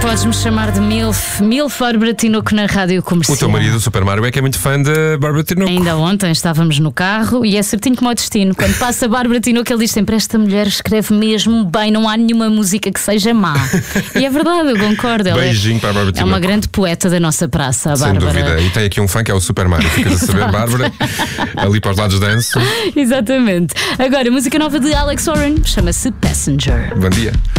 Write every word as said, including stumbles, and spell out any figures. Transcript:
Podes-me chamar de Milf, Milf Bárbara Tinoco na rádio comercial. O teu marido, o Super Mario, é que é muito fã da Bárbara Tinoco. Ainda ontem estávamos no carro e é certinho como o destino. Quando passa a Bárbara Tinoco, ele diz sempre: esta mulher escreve mesmo bem, não há nenhuma música que seja má. E é verdade, eu concordo. Ela Beijinho é, para a Bárbara Tinoco. É uma grande poeta da nossa praça, a Sem Bárbara. dúvida. E tem aqui um fã que é o Super Mario. Ficas a saber, Bárbara, ali para os lados danço. Exatamente. Agora, música nova de Alex Oren, chama-se Passenger. Bom dia.